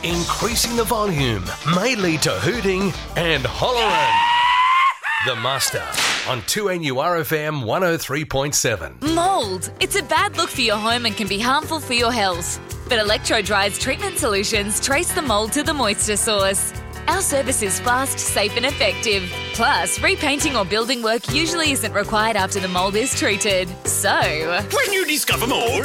Increasing the volume may lead to hooting and hollering. The Muster on 2NURFM 103.7. Mould. It's a bad look for your home and can be harmful for your health. But Electro-Dry's treatment solutions trace the mould to the moisture source. Our service is fast, safe and effective. Plus, repainting or building work usually isn't required after the mould is treated. So, when you discover mold,